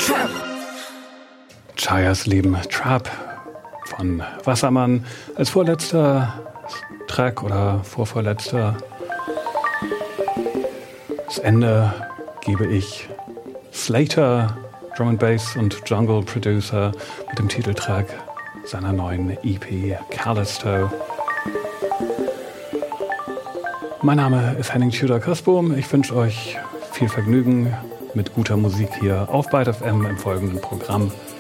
Chayas Leben Trap von Wassermann als vorletzter Track oder vorvorletzter. Das Ende gebe ich Slater, Drum and Bass und Jungle Producer, mit dem Titeltrack seiner neuen EP Callisto. Mein Name ist Henning Tudor-Christbohm. Ich wünsche euch viel Vergnügen mit guter Musik hier auf Byte FM im folgenden Programm.